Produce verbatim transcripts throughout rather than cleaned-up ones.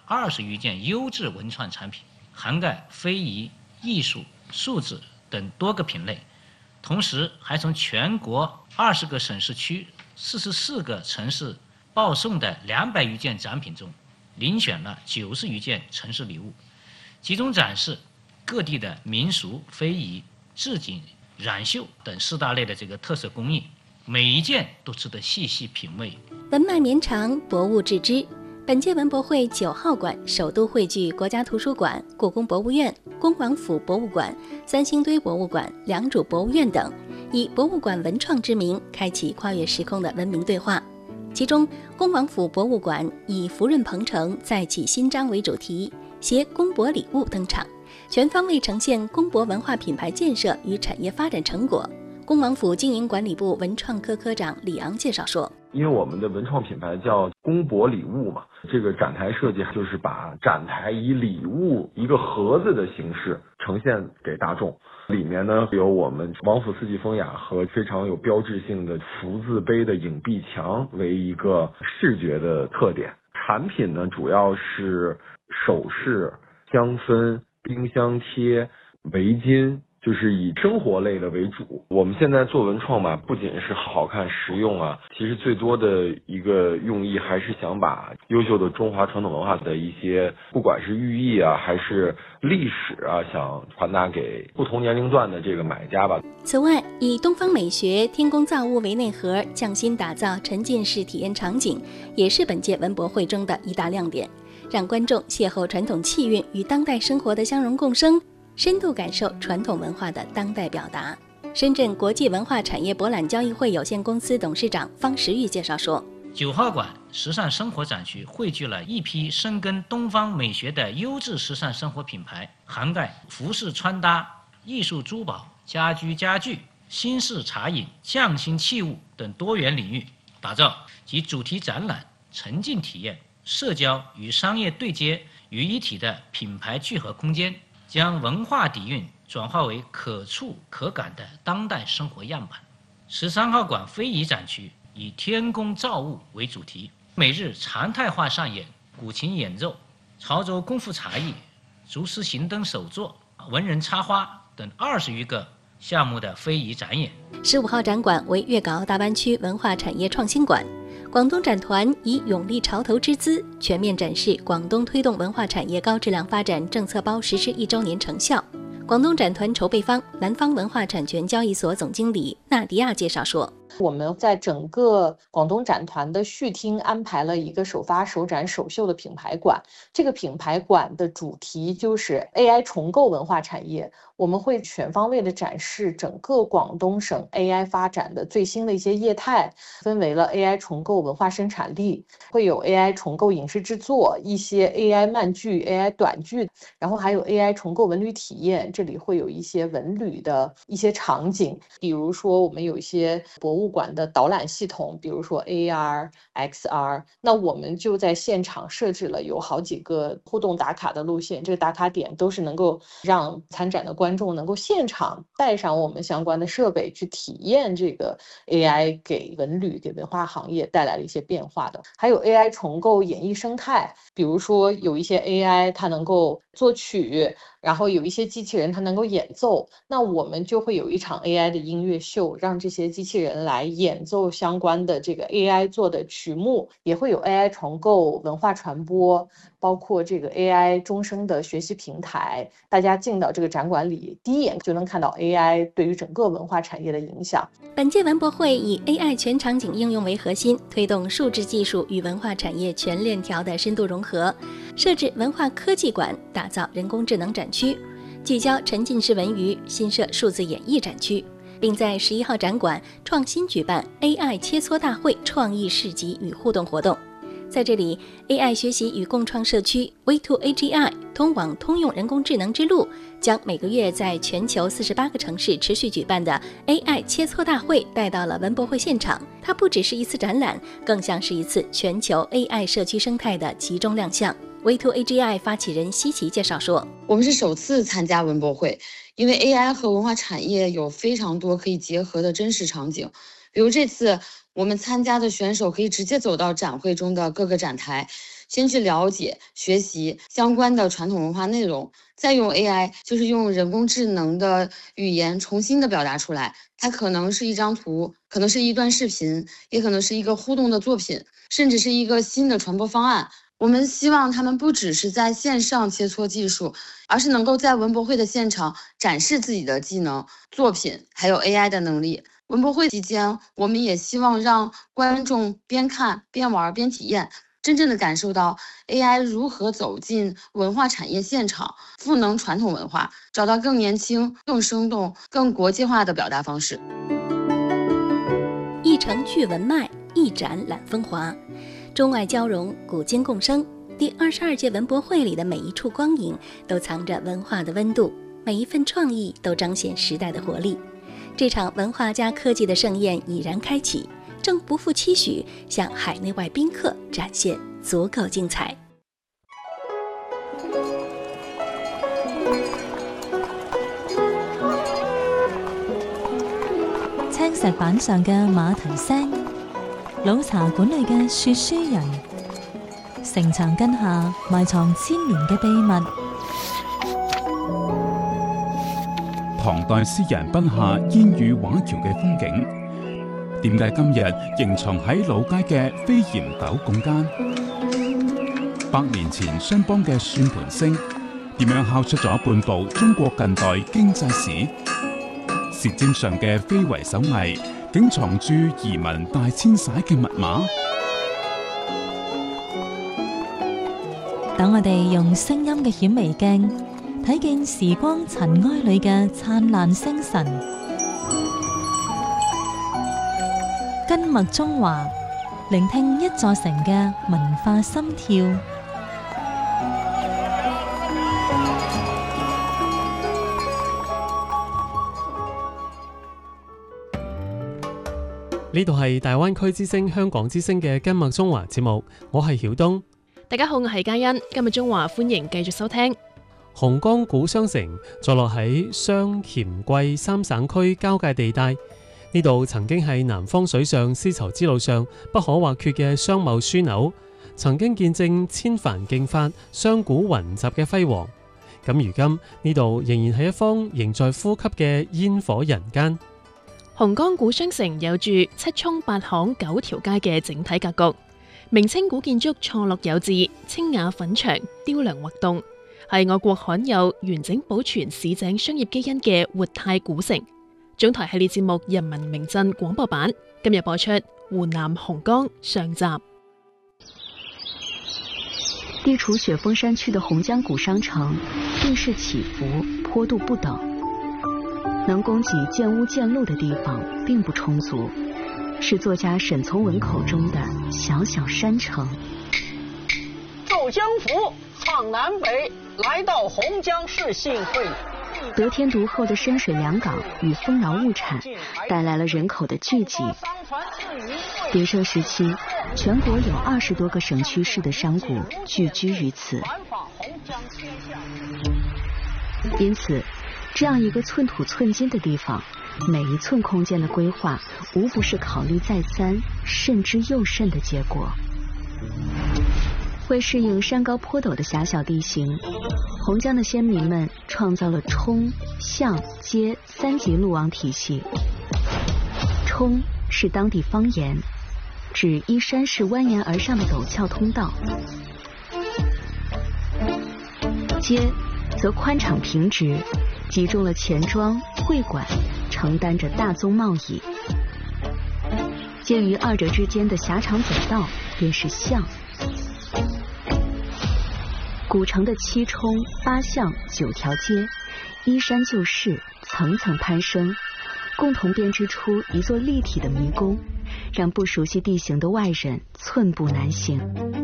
二十余件优质文创产品，涵盖非遗、艺术、数字等多个品类。同时还从全国二十个省市区、四十四个城市报送的两百余件展品中，遴选了九十余件城市礼物，集中展示各地的民俗、非遗、制锦、染绣等四大类的这个特色工艺，每一件都值得细细品味。 文脉绵长，博物致知。本届文博会九号馆首都汇聚国家图书馆、故宫博物院、恭王府博物馆、三星堆博物馆、良渚博物院等，以博物馆文创之名，开启跨越时空的文明对话。其中，恭王府博物馆以福润鹏程，再起新章为主题，携恭博礼物登场，全方位呈现恭博文化品牌建设与产业发展成果。恭王府经营管理部文创科科长李昂介绍说， 因为我们的文创品牌叫恭博礼物嘛，这个展台设计就是把展台以礼物一个盒子的形式呈现给大众，里面呢有我们王府四季风雅和非常有标志性的福字碑的影壁墙为一个视觉的特点。产品呢主要是首饰、香氛、冰箱贴、围巾，就是以生活类的为主。我们现在做文创吧，不仅是好看实用啊，其实最多的一个用意还是想把优秀的中华传统文化的一些，不管是寓意啊还是历史啊，想传达给不同年龄段的这个买家吧。 此外，以东方美学、天工造物为内核，匠心打造沉浸式体验场景，也是本届文博会中的一大亮点，让观众邂逅传统气韵与当代生活的相融共生，深度感受传统文化的当代表达。深圳国际文化产业博览交易会有限公司董事长方时玉介绍说， 九号馆时尚生活展区汇聚了一批深耕东方美学的优质时尚生活品牌，涵盖服饰穿搭、艺术珠宝、家居家具、新式茶饮、匠心器物等多元领域，打造集主题展览、沉浸体验、社交与商业对接于一体的品牌聚合空间，将文化底蕴转化为可触可感的当代生活样板。十三号馆非遗展区以天工造物为主题，每日常态化上演古琴演奏、潮州功夫茶艺、竹丝行灯手作、文人插花等二十余个项目的非遗展演。 十五号展馆为粤港澳大湾区文化产业创新馆，广东展团以勇立潮头之姿，全面展示广东推动文化产业高质量发展政策包实施一周年成效。广东展团筹备方南方文化产权交易所总经理纳迪亚介绍说， 我们在整个广东展团的序厅安排了一个首发首展首秀的品牌馆，这个品牌馆的主题就是 A I 重构文化产业，我们会全方位的展示整个广东省 A I 发展的最新的一些业态，分为了 A I 重构文化生产力，会有 A I 重构影视制作，一些 A I 漫剧、A I 短剧，然后还有 A I 重构文旅体验，这里会有一些文旅的一些场景，比如说我们有一些博物馆的导览系统，比如说 A R、X R， 那我们就在现场设置了有好几个互动打卡的路线，这个打卡点都是能够让参展的观众能够现场带上我们相关的设备去体验这个 A I 给文旅、给文化行业带来了一些变化的。还有 A I 重构演艺生态，比如说有一些 A I 它能够作曲，然后有一些机器人它能够演奏，那我们就会有一场 A I 的音乐秀，让这些机器人来演奏相关的这个 A I 做的曲目，也会有 A I 重构文化传播，包括这个 A I 终生的学习平台，大家进到这个展馆里，第一眼就能看到 A I 对于整个文化产业的影响。 本届文博会以 A I 全场景应用为核心，推动数字技术与文化产业全链条的深度融合，设置文化科技馆，打造人工智能展区，聚焦沉浸式文娱，新设数字演艺展区，并在十一号展馆创新举办 A I 切磋大会创意市集与互动活动。在这里 ，A I 学习与共创社区 V to A G I 通往通用人工智能之路，将每个月在全球四十八个城市持续举办的 A I 切磋大会带到了文博会现场。它不只是一次展览，更像是一次全球 A I 社区生态的集中亮相。V to A G I 发起人西奇介绍说， 我们是首次参加文博会，因为 A I 和文化产业有非常多可以结合的真实场景，比如这次我们参加的选手可以直接走到展会中的各个展台， 先去了解、学习相关的传统文化内容，再用 A I， 就是用人工智能的语言重新的表达出来。它可能是一张图，可能是一段视频，也可能是一个互动的作品，甚至是一个新的传播方案。我们希望他们不只是在线上切磋技术，而是能够在文博会的现场展示自己的技能、作品，还有 A I 的能力。文博会期间，我们也希望让观众边看边玩边体验，真正的感受到 A I 如何走进文化产业现场，赋能传统文化，找到更年轻、更生动、更国际化的表达方式。 一城聚文脉，一展览风华，中外交融，古今共生。第二十二届文博会里的每一处光影都藏着文化的温度，每一份创意都彰显时代的活力。这场文化加科技的盛宴已然开启，正不负期许向海内外宾客展现足够精彩。 青石板上嘅馬蹄聲，老茶館裏嘅說書人，城牆根下埋藏千年嘅秘密。 唐代詩人筆下煙雨畫橋嘅風景，點解今日仍藏喺老街嘅飛檐斗拱間？百年前商幫嘅算盤聲，點樣敲出咗半部中國近代經濟史？舌尖上嘅非遺手藝，竟藏住移民大遷徙嘅密碼。 等我哋用聲音嘅顯微鏡睇見時光塵埃裏嘅燦爛星辰，根脈中華，聆聽一座城嘅文化心跳。 呢度係大灣區之聲香港之聲嘅根脈中華節目，我係曉東。 大家好，我係嘉欣。今日中華歡迎繼續收聽。 紅崗古商城坐落喺湘黔桂三省區交界地帶，呢度曾經係南方水上絲綢之路上不可或缺嘅商貿樞紐，曾經見證千帆競發、商賈雲集嘅輝煌。咁如今呢度仍然係一方仍在呼吸嘅煙火人間。 紅崗古商城有住七涌八巷九條街嘅整體格局，明清古建築錯落有致，清雅粉牆，雕梁畫棟，係我國罕有完整保存市井商業基因嘅活態古城。總台系列節目《人民名鎮》廣播版今日播出湖南紅崗上集。 地處雪峰山區的紅江古商城，地勢起伏，坡度不陡，能供給建屋建路的地方並不充足，是作家沈從文口中的小小山城。 走江湖，闯南北，來到紅江市幸會。 得天獨厚的深水良港與豐饒物產帶來了人口的聚集。鼎盛時期，全國有二十多個省區市的商賈聚居於此，因此這樣一個寸土寸金的地方，每一寸空間的規劃無不是考慮再三，慎之又慎的結果。為適應山高坡陡的狹小地形，紅江的先民們創造了冲、巷、街三級路網體系。冲是當地方言，指依山勢蜿蜒而上的陡峭通道；街則寬敞平直，集中了錢莊、會館，承擔着大宗貿易。介於二者之間的狹長走道便是巷。古城的七冲、八巷、九條街，依山就勢，層層攀升，共同編織出一座立體的迷宮，讓不熟悉地形的外人寸步難行。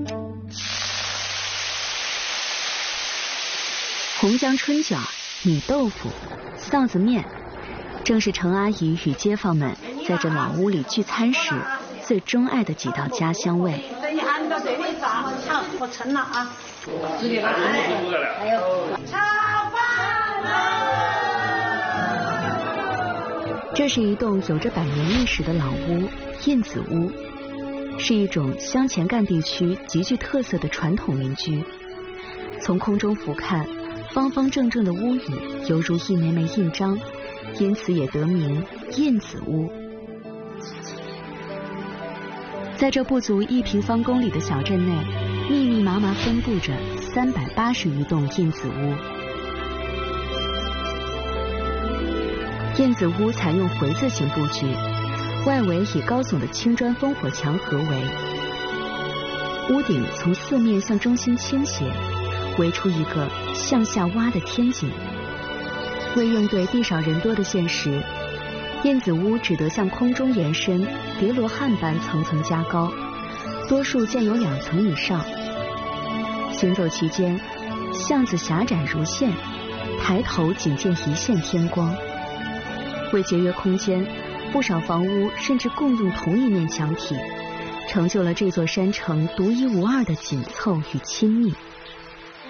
紅江春卷、米豆腐、臊子麵，正是程阿姨與街坊們在這老屋裡聚餐時最鍾愛的幾道家鄉味。這是一棟有着百年歷史的老屋——印子屋。 是一种镶前干地区极具特色的传统民居。从空中俯瞰，方方正正的屋宇犹如一枚枚印章，因此也得名印子屋。在这不足一平方公里的小镇内，密密麻麻分布着三百八十余栋印子屋。印子屋采用回字形布局，外围以高耸的青砖烽火墙合围，屋顶从四面向中心倾斜，围出一个向下挖的天井。为应对地少人多的现实，印子屋只得向空中延伸，叠罗汉般层层加高，多数建有两层以上。行走期间，巷子狭窄如线，抬头仅见一线天光。为节约空间，不少房屋甚至共用同一面墙体，成就了这座山城独一无二的紧凑与亲密。